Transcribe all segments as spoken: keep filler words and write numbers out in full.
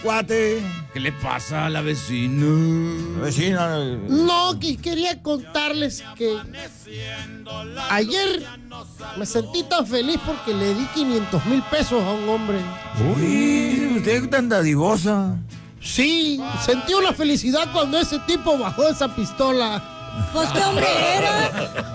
Cuate, ¿qué le pasa a la vecina? La vecina. No, que quería contarles que ayer me sentí tan feliz porque le di quinientos mil pesos a un hombre. Uy, usted es tan dadivosa. Sí, sentí una felicidad cuando ese tipo bajó esa pistola. Pues qué hombre era.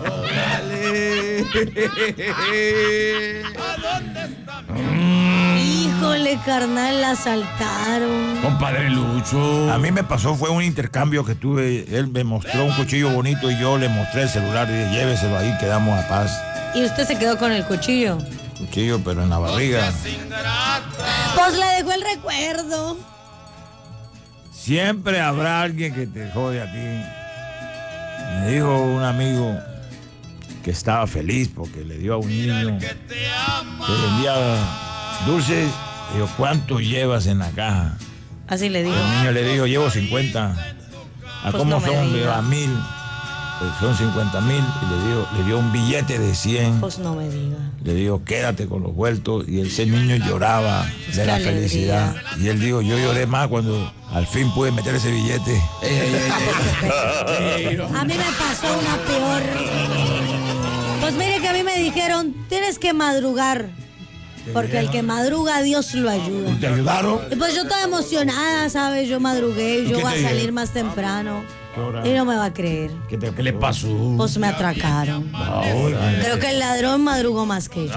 Híjole, carnal, la asaltaron. Compadre Lucho. A mí me pasó, fue un intercambio que tuve. Él me mostró un cuchillo bonito y yo le mostré el celular y dije, lléveselo ahí, quedamos a paz. ¿Y usted se quedó con el cuchillo? Cuchillo, pero en la barriga. Pues le dejó el recuerdo. Siempre habrá alguien que te jode a ti. Me dijo un amigo que estaba feliz porque le dio a un niño que vendía dulces. Dijo, ¿cuánto llevas en la caja? Así le dijo. El niño le dijo, llevo cincuenta. ¿A Pues cómo no me son? diga. A mil. Pues son cincuenta mil. Y le dio, le dio un billete de cien. Pues no me diga. Le dijo, quédate con los vueltos. Y ese niño lloraba Pues de qué la alegría. felicidad. Y él dijo, yo lloré más cuando al fin pude meter ese billete. A mí me pasó una peor. Pues mire que a mí me dijeron, tienes que madrugar. Porque el que madruga, Dios lo ayuda. ¿Te ayudaron? Y pues yo estaba emocionada, ¿sabes? Yo madrugué, ¿Y yo qué voy a te salir dijeron? más temprano. ¿Qué hora? Y no me va a creer. ¿Qué, te, ¿Qué le pasó? Pues me atracaron. Ahora. Creo que el ladrón madrugó más que yo.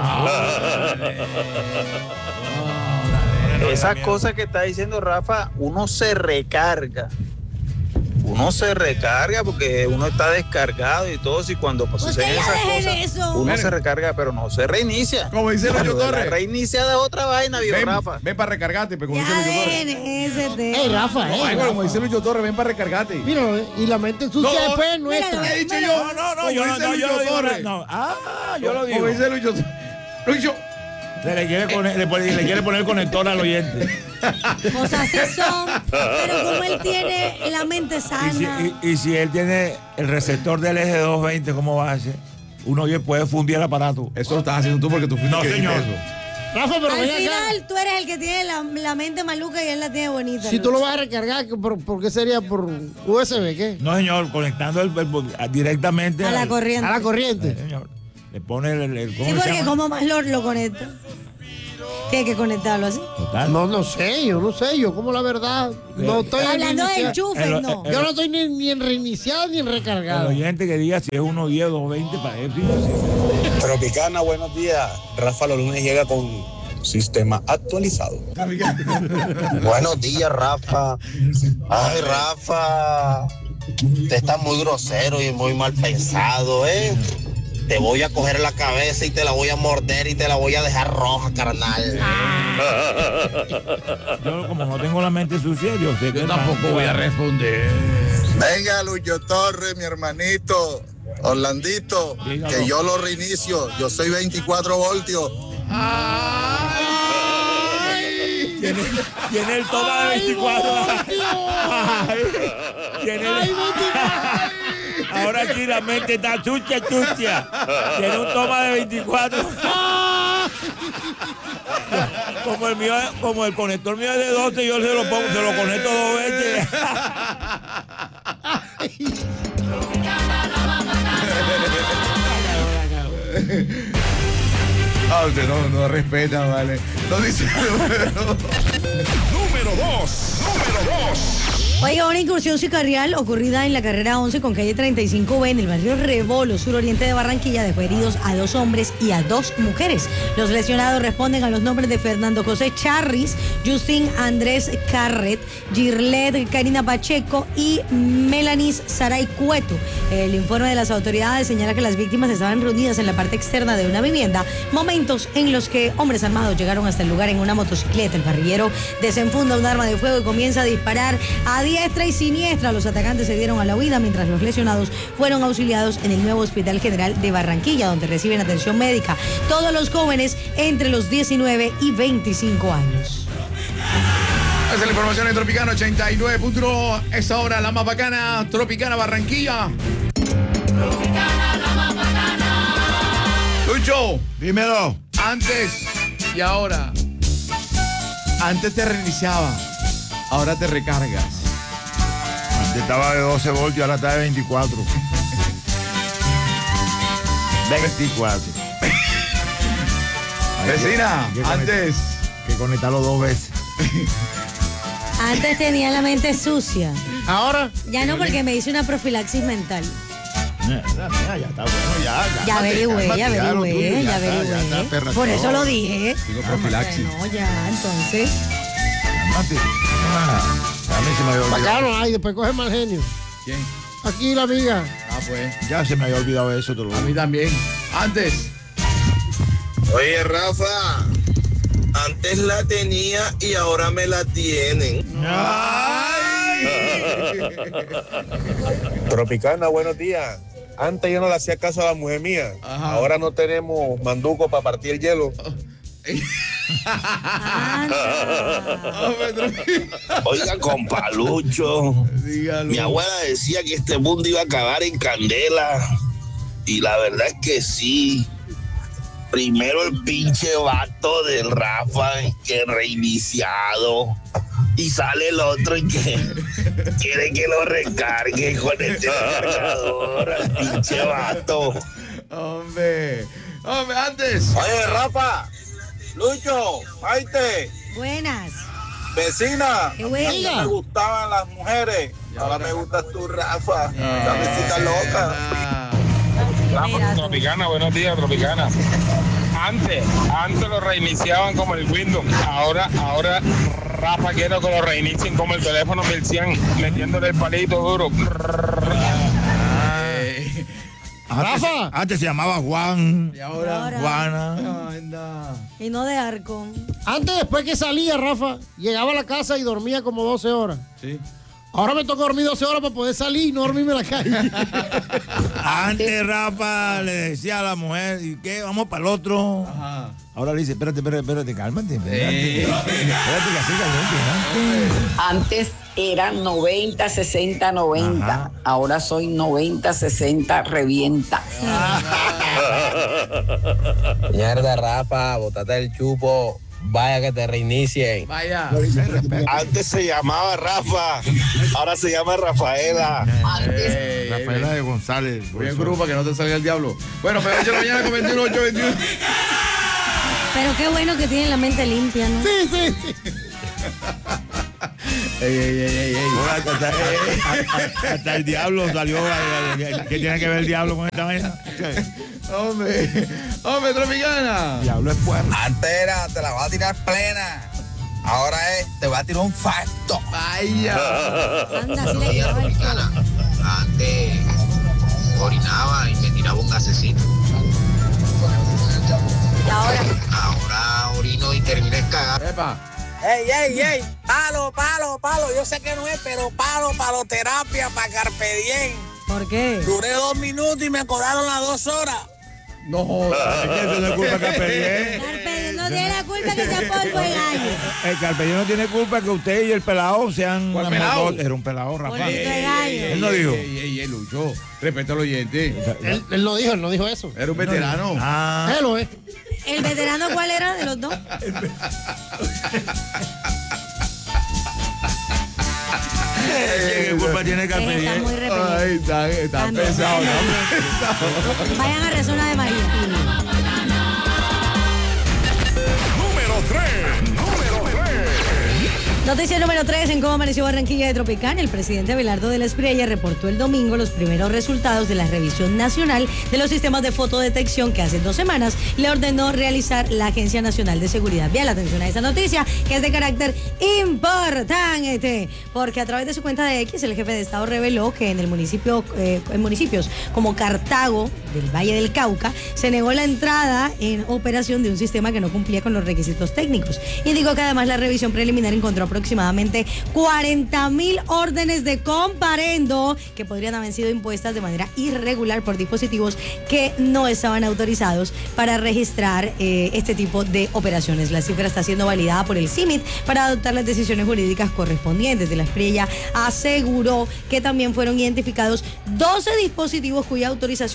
Esa cosa que está diciendo Rafa, uno se recarga. Uno se recarga porque uno está descargado y todo. Y cuando Pues suceden que ya esas dejen cosas, eso. uno Ven. se recarga, pero no se reinicia. Como dice Lucho Cuando Torres. la reinicia de otra vaina, viejo Ven, Rafa. ven para recargarte, pero como Ya dice Lucho Torres. dejen ese tema. Ey, Rafa, No, ey, ay, Rafa. como dice Lucho Torres, ven para recargarte. Míralo, eh, y la mente sucia No, después es míralo, nuestra. ¿Qué he dicho Mira, yo? No, no, no, Como yo no, dice no, yo Lucho no digo Torres. nada, no. Ah, yo lo digo. Como dice Lucho Lucho. Se le quiere poner, le, pone- le quiere poner conector al oyente. Pues así son. Pero como él tiene la mente Y si, sana. y- y si él tiene el receptor del eje doscientos veinte, ¿cómo va a hacer? Uno oye, puede fundir el aparato. Eso lo estás haciendo tú porque tú fuiste No, que dijiste señor. eso. Rafa, pero Al ven acá. final tú eres el que tiene la, la mente maluca y él la tiene bonita. Si tú lo Lucho. vas a recargar, ¿por, por qué sería? ¿Por U S B? ¿Qué? No, señor, conectando el, el- directamente A la al- corriente. A la corriente. Sí, señor. Le pone el, el- ¿cómo Sí, se porque llama? como más lo, lo conecta. Tiene que conectarlo así. Total. No, no sé, yo no sé, yo como la verdad, no estoy Hablando de reiniciado. enchufes, el- no. el- Yo no estoy ni, ni en reiniciado ni en El recargado. oyente que diga si es uno diez, doscientos veinte para él. sí, sí. Tropicana, buenos días. Rafa los lunes llega con sistema actualizado. Buenos días, Rafa. Ay, Rafa. Te estás muy grosero y muy mal pensado, ¿eh? Te voy a coger la cabeza y te la voy a morder y te la voy a dejar roja, carnal. Yo, como no tengo la mente sucia, yo sé que Yo tampoco voy a responder. Venga, Lucho Torres, mi hermanito, Orlandito, Dígalo. que yo lo reinicio. Yo soy veinticuatro voltios. Tiene, tiene el toma de veinticuatro. Ay, tiene el- Ahora sí la mente está sucia, sucia. Tiene un toma de veinticuatro. Como el mío, como el conector mío es de doce, yo se lo pongo, se lo conecto dos veces. Ah, usted no, no respeta, vale. No dice número. Número dos. Número dos. Oiga, una incursión sicarial ocurrida en la carrera once con calle treinta y cinco B en el barrio Rebolo, suroriente de Barranquilla, dejó heridos a dos hombres y a dos mujeres. Los lesionados responden a los nombres de Fernando José Charris, Justin Andrés Carret, Girlet Karina Pacheco y Melanis Saray Cueto. El informe de las autoridades señala que las víctimas estaban reunidas en la parte externa de una vivienda, momentos en los que hombres armados llegaron hasta el lugar en una motocicleta. El parrillero desenfunda un arma de fuego y comienza a disparar a diestra y siniestra. Los atacantes se dieron a la huida mientras los lesionados fueron auxiliados en el nuevo Hospital General de Barranquilla, donde reciben atención médica. Todos los jóvenes entre los diecinueve y veinticinco años. Esa es la información de Tropicana ochenta y nueve punto uno. Esta hora la más bacana, Tropicana Barranquilla. Tropicana, la más bacana. Lucho, Dímelo. antes y ahora. Antes te reiniciaba. ahora te recargas. Antes estaba de doce voltios, ahora está de veinticuatro. veinticuatro. Vecina, que, que antes. Que conectarlo dos veces. Antes tenía la mente sucia. Ahora. Ya no, porque me hice una profilaxis mental. Ya, ya, ya está bueno, ya. Ya averigüé, ya averigüé, ya averigüé. Por eso lo dije. Digo profilaxis. No, ya, entonces. Mati, ah, a mí se me había olvidado. Bacano, ay, después coge mal genio. ¿Quién? Aquí la amiga. Ah, pues. Ya se me había olvidado eso. Te lo A mí también. Antes. Oye, Rafa, antes la tenía y ahora me la tienen. Tropicana, buenos días. Antes yo no le hacía caso a la mujer mía. Ajá. Ahora no tenemos manduco para partir el hielo. Oiga, compa Lucho, Dígalo. mi abuela decía que este mundo iba a acabar en candela. Y la verdad es que sí. Primero el pinche vato del Rafa que reiniciado. Y sale el otro y que quiere que lo recargue con el cargador al pinche vato. Hombre. Hombre, antes. Oye, Rafa, Lucho, Maite, Buenas. vecina. Qué bueno. Me gustaban las mujeres. Ahora me gustas tú, Rafa. La visita loca. Mira, tú. Tropicana, buenos días, Tropicana. Antes, antes lo reiniciaban como el Windows. Ahora, ahora Rafa quiero que lo reinicien como el teléfono mil cien, metiéndole el palito duro. Eh, Antes, Rafa. antes se llamaba Juan. y ahora. Ahora. Juana. Anda. Y no de arco. Antes, después que salía, Rafa, llegaba a la casa y dormía como doce horas. Sí. Ahora me toca dormir doce horas para poder salir y no dormirme en la calle. Antes Rafa le decía a la mujer, ¿y qué? Vamos para el otro. Ajá. Ahora le dice, espérate, espérate, espérate, cálmate. Espérate, Eh. espérate que así caliente. Antes eran noventa, sesenta, noventa. Ajá. Ahora soy noventa, sesenta, revienta. Mierda, Rafa, botate el chupo. Vaya que te reinicien. Vaya. Antes se llamaba Rafa, ahora se llama Rafaela. Eh, Rafaela de González. Voy en grupo que no te salga el diablo. Bueno, pero ocho de la mañana con veintiuno, ocho, veintiuno. Pero qué bueno que tienen la mente limpia, ¿no? Sí, sí, sí. Ey, ey, ey, ey, ey. Hasta, hasta- hasta el diablo salió. ¿Qué tiene que ver el diablo con esta vaina? Hombre, hombre, Tropicana. El diablo es puerco. Antes era, te la vas a tirar plena. Ahora es, te va a tirar un facto. Vaya. Anda, sí le llevaba el fuego. Antes orinaba y me tiraba un asesino. Y ahora. Ahora orino y termino en cagar. Epa. ¡Ey, ey, ey! Palo, palo, palo. Yo sé que no es, pero palo, paloterapia para Carpe Diem. ¿Por qué? Duré dos minutos y me cobraron las dos horas. No jodas. Es que eso no es culpa de Carpe Diem. Carpe Diem no tiene la culpa que sea polvo de gallo. El Carpe Diem no tiene culpa que usted y el pelado sean ¿Cuál una pelado? motor- Era un pelado, Rafa. Polvito de gallo. Él no dijo. Ey, ey, ey, Lucho. Respeto al oyente. Él, él no dijo, él no dijo eso. Era un veterano. Ah, Él lo es. ¿El veterano cuál era de los dos? ¿qué culpa tiene Carpe Está Diem? muy repelido. Ay, está, está También. pesado, ¿no? Vayan a Rezona de María. Número tres. Número tres. Noticia número tres, en cómo amaneció Barranquilla de Tropicana. El presidente Abelardo de la Espriella reportó el domingo los primeros resultados de la revisión nacional de los sistemas de fotodetección que hace dos semanas le ordenó realizar la Agencia Nacional de Seguridad Vial. Atención a esta noticia, que es de carácter importante, porque a través de su cuenta de X, el jefe de Estado reveló que en el municipio, eh, en municipios como Cartago, del Valle del Cauca, se negó la entrada en operación de un sistema que no cumplía con los requisitos técnicos. Indicó que además la revisión preliminar encontró aproximadamente cuarenta mil órdenes de comparendo que podrían haber sido impuestas de manera irregular por dispositivos que no estaban autorizados para registrar eh, este tipo de operaciones. La cifra está siendo validada por el C I M I T para adoptar las decisiones jurídicas correspondientes. De la Espriella aseguró que también fueron identificados doce dispositivos cuya autorización está siendo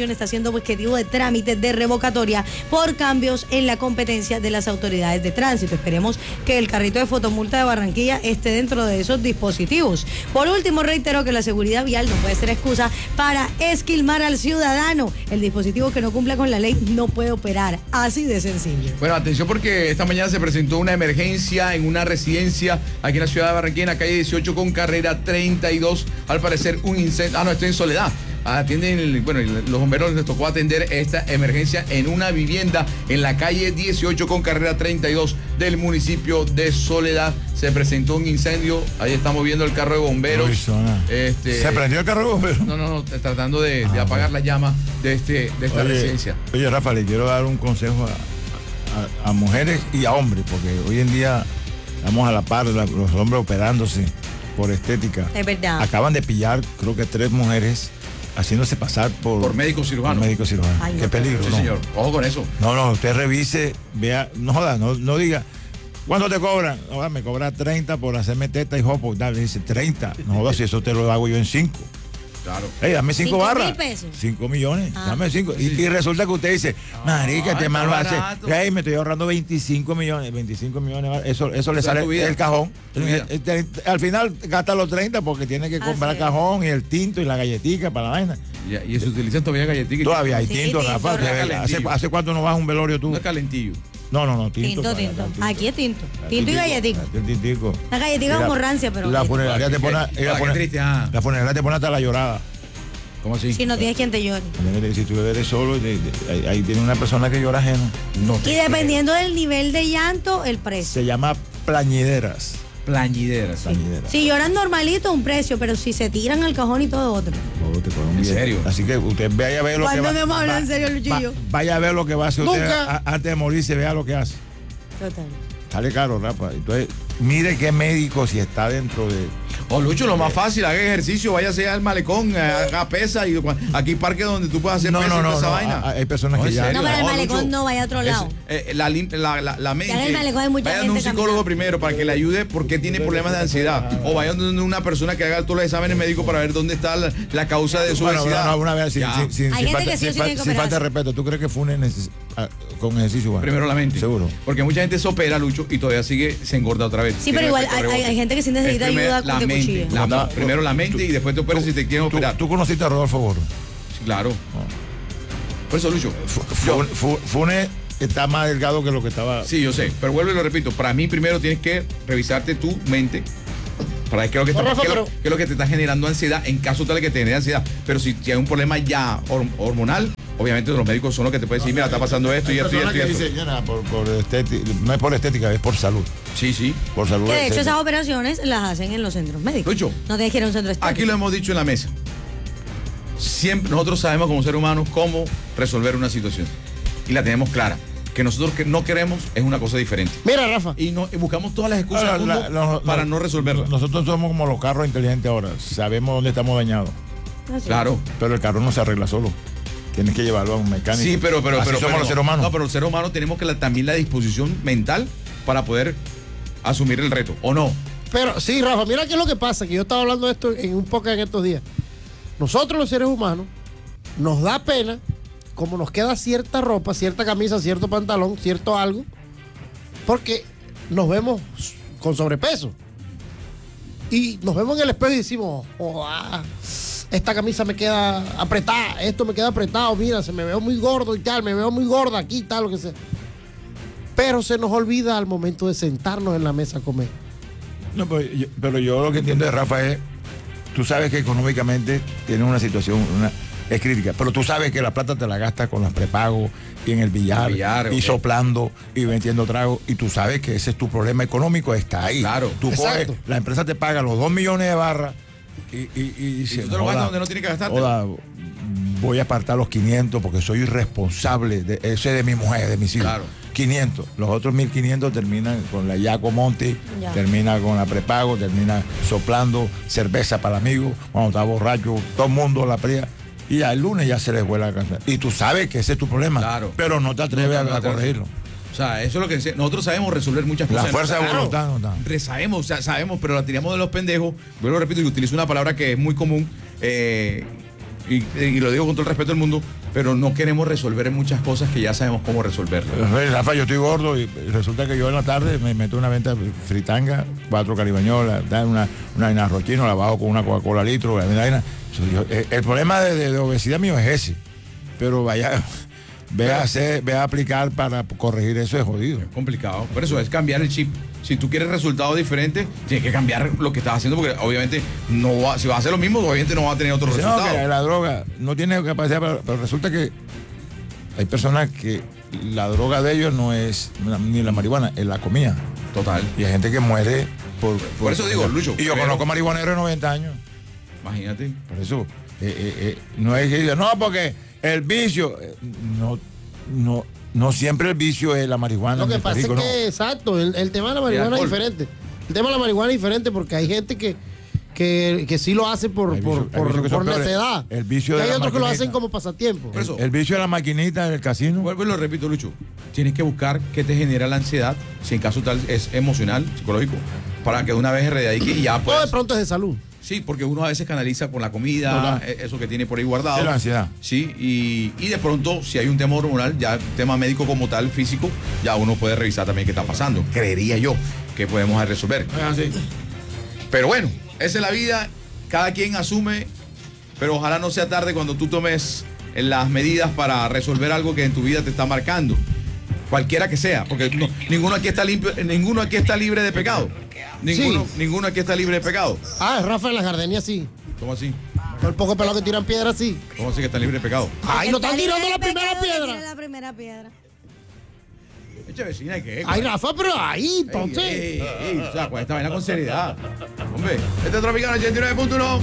siendo objetivo de trámite de revocatoria por cambios en la competencia de las autoridades de tránsito. Esperemos que el carrito de fotomulta de Barranquilla esté dentro de esos dispositivos. Por último, reitero que la seguridad vial no puede ser excusa para esquilmar al ciudadano. El dispositivo que no cumpla con la ley no puede operar. Así de sencillo. Bueno, atención porque esta mañana se presentó una emergencia en una residencia aquí en la ciudad de Barranquilla, en la calle dieciocho con carrera treinta y dos. Al parecer un incendio. Ah, no, estoy en Soledad. Atienden, el, bueno, los bomberos les tocó atender esta emergencia en una vivienda en la calle dieciocho con carrera treinta y dos del municipio de Soledad. Se presentó un incendio, ahí estamos viendo el carro de bomberos. Este, ¿Se prendió el carro de bomberos? No, no, no, tratando de, de apagar la llama de, este, de esta oye, residencia. Oye, Rafa, le quiero dar un consejo a, a, a mujeres y a hombres, porque hoy en día estamos a la par, la, los hombres operándose por estética. Es verdad. Acaban de pillar, creo que tres mujeres haciéndose pasar por, por médico cirujano. Por médico cirujano. Ay, Qué no, peligro. Sí, ¿no? señor. Ojo con eso. No, no, usted revise, vea, no joda, no, no diga, ¿cuánto te cobran? No, me cobra treinta por hacerme teta y jopo. Le dice treinta. No joda, si eso te lo hago yo en cinco. Claro. Hey, dame cinco, ¿Cinco barras. mil pesos? Cinco millones. Ah. Dame cinco. Y, y resulta que usted dice, marica, este Ay, man lo está hace. barato. Hey, me estoy ahorrando veinticinco millones. veinticinco millones. Eso, eso le Toda sale tu vida. el cajón. Tu vida. Eh, eh, Al final gasta los treinta porque tiene que Así comprar es. cajón y el tinto y la galletica para la vaina. Y, y se utilizan todavía galletitas. Todavía hay Sí, tinto, tinto, Rafa. Rafa. ¿Hace, Calentillo. ¿Hace cuánto no vas a un velorio tú? No es calentillo. No, no, no, tinto. Tinto, para- tinto. para- Aquí es tinto. para- Tinto y tintico, galletico. para- el tintico. La galletica Mira, como rancia, pero La funeraria te pone, Para la, que- para que fune- triste, ah. la funeraria te pone hasta la llorada. ¿Cómo así? si no tienes quien te llore. Si tú eres solo, de- de- ahí, ahí tiene una persona que llora ajeno. No te Y dependiendo del nivel de llanto, el precio. Se llama plañideras. Plañideras. Plañideras. Si lloran normalito, un precio, pero si se tiran al cajón y todo otro. Todo te cobra un ¿En billete. serio? Así que usted vaya a ver lo que ¿Cuándo va. me hemos hablado va- en serio, Luchillo? va- Vaya a ver lo que va a hacer usted Nunca. a- antes de morirse, vea lo que hace. Total. Sale caro, Rafa. Entonces, mire qué médico si está dentro de. O Lucho, lo más fácil, haga ejercicio, váyase al malecón, haga pesa y aquí parque donde tú puedas hacer No, pesa no, y toda no, esa no, vaina. hay- hay personas que en ya- serio, No, pero el no, malecón Lucho. no, vaya a otro Es- lado. eh, la, lim- la, la, la mente. en el malecón hay mucha vaya gente donde un psicólogo caminando. primero para que le ayude porque tiene problemas de ansiedad. O vaya donde una persona que haga todos los exámenes médicos para ver dónde está la, la causa de su Bueno, ansiedad. no, no, una vez, sin, Ya. sin, sin, Hay sin gente falta, que sí o sin sí fa- tiene que sin falta de operarse. respeto, ¿tú crees que Funes neces- ah, con ejercicio va? Primero la mente. Seguro. Porque mucha gente se opera, Lucho, y todavía sigue, se engorda otra vez. Sí, Tiene pero igual efecto hay, hay- rebote. hay gente que sí necesita Es primero ayuda la de mente, cuchillo. la- No, primero la mente y después te operas si te quieren ¿Tú, operar. tú conociste a Rodolfo Borro? Sí, claro. Por eso, Lucho. yo- Fu- Fu- Funes está más delgado que lo que estaba. Sí, yo sé, pero vuelvo y lo repito. Para mí, primero tienes que revisarte tu mente para ver qué es lo que, No, está- Rafa, qué es lo- pero- qué es lo que te está generando ansiedad en caso tal de que te genere ansiedad. Pero si, si hay un problema ya hor- hormonal, obviamente los médicos son los que te pueden decir, mira, está pasando esto y Hay esto y esto personas y que esto. dicen, "Ya, por, por estética", no es por estética, es por salud. Sí, sí. Por salud. Que de hecho etcétera. esas operaciones las hacen en los centros médicos. Lucho, No tienes que ir a un centro estético. aquí lo hemos dicho en la mesa. Siempre nosotros sabemos como seres humanos cómo resolver una situación. Y la tenemos clara. Que nosotros que no queremos es una cosa diferente. Mira, Rafa. Y, no, y buscamos todas las excusas Ahora, del mundo la- la- para la- no resolverla. Nosotros somos como los carros inteligentes ahora. Sabemos dónde estamos dañados. Así. Claro. Pero el carro no se arregla solo. Tienes que llevarlo a un mecánico. Sí, pero, pero, Así pero. somos pero- los seres humanos. No, pero los seres humanos tenemos que la- también la disposición mental para poder asumir el reto, ¿o no? Pero sí, Rafa, mira qué es lo que pasa, que yo estaba hablando de esto en un podcast en estos días. Nosotros los seres humanos nos da pena como nos queda cierta ropa, cierta camisa, cierto pantalón, cierto algo, porque nos vemos con sobrepeso. Y nos vemos en el espejo y decimos, oh, ah, esta camisa me queda apretada, esto me queda apretado, mira, se me veo muy gordo y tal, me veo muy gorda aquí y tal, lo que sea. Pero se nos olvida al momento de sentarnos en la mesa a comer. No, pero, yo, pero yo lo que entiendo de Rafa es, tú sabes que económicamente tienes una situación, una, es crítica, pero tú sabes que la plata te la gastas con los prepagos y en el billar, El billar, y ok. soplando y vendiendo tragos, y tú sabes que ese es tu problema económico, está ahí. Claro. Tú coges, Exacto. la empresa te paga los dos millones de barras y, y, y Y dices, tú te lo gastas "Joda, donde no tienes que gastarte. joda, voy a apartar los quinientos porque soy irresponsable, de, ese es de mi mujer, de mis hijos. Claro. quinientos. Los otros mil quinientos terminan con la Yaco Monte, Ya. termina con la prepago, termina soplando cerveza para amigos, cuando está borracho, todo el mundo la pría. Y ya el lunes ya se les vuela a cantar. Y tú sabes que ese es tu problema, Claro. pero no te atreves No, no, no a, a te atreves. corregirlo. O sea, eso es lo que dice- nosotros sabemos resolver muchas La cosas. fuerza de Claro. voluntad no está. Re- Sabemos, o sea, sabemos, pero la tiramos de los pendejos. Yo lo repito y utilizo una palabra que es muy común, eh, y, y lo digo con todo el respeto del mundo, pero no queremos resolver muchas cosas que ya sabemos cómo resolverlas. Rafa, yo estoy gordo y resulta que yo en la tarde me meto una venta fritanga, cuatro caribañolas, una, una harina rochino, la bajo con una Coca-Cola litro, la vaina. Yo, el, el problema de, de, de obesidad mío es ese, pero vaya, ve a, hacer, ve a aplicar para corregir eso, es jodido. Es complicado, por eso es cambiar el chip. Si tú quieres resultados diferentes, tienes que cambiar lo que estás haciendo, porque obviamente no va, si vas a hacer lo mismo, obviamente no va a tener otro no, resultado. Que la droga no tiene capacidad, pero, pero resulta que hay personas que la droga de ellos no es ni la marihuana, es la comida. Total. Y hay gente que muere por... Por, por eso digo, Lucho. Y yo pero, conozco marihuaneros de noventa años. Imagínate. Por eso, eh, eh, eh, no es que diga, no, porque el vicio, eh, no, no, no siempre el vicio es la marihuana. Lo que pasa perico, es que, no. exacto, el, el tema de la marihuana es diferente. El tema de la marihuana es diferente porque hay gente que, que, que sí lo hace por, por, por, por necedad. El vicio y de hay la otros que lo maquinita. hacen como pasatiempo. El, el vicio de la maquinita del casino. Vuelvo y lo repito, Lucho. Tienes que buscar qué te genera la ansiedad, si en caso tal es emocional, psicológico, para que de una vez erradique y ya pues. O de pronto es de salud. Sí, porque uno a veces canaliza con la comida, eh, eso que tiene por ahí guardado. Es la ansiedad. Sí, y, y de pronto, si hay un tema hormonal, ya tema médico como tal, físico, ya uno puede revisar también qué está pasando. Creería yo que podemos resolver. Sí. Pero bueno, esa es la vida, cada quien asume, pero ojalá no sea tarde cuando tú tomes las medidas para resolver algo que en tu vida te está marcando. Cualquiera que sea, porque no, ninguno aquí está limpio, ninguno aquí está libre de pecado. Ninguno, Sí. ninguno aquí está libre de pecado. Ah, Rafa en la Gardenia sí. ¿Cómo así? Todo el poco pelado que tiran piedras sí. ¿Cómo así que está libre de pecado? Ay, no están tirando la primera Tira piedra. la primera piedra. Echa vecina, ¿qué? Ay, Rafa, pero ahí, entonces. Ey, ey, ey, o sea, con esta vaina con seriedad. Hombre, este es Tropicano ochenta y nueve punto uno.